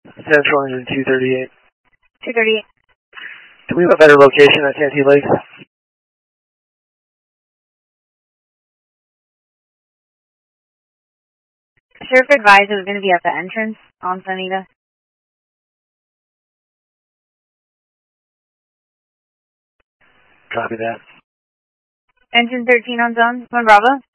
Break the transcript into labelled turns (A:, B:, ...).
A: Central engine 238.
B: 238.
A: Do we have a better location at Santee Lake?
B: Sheriff advised it was going to be at the entrance on Sonita.
A: Copy that.
B: Engine 13 on zone. 1 Bravo.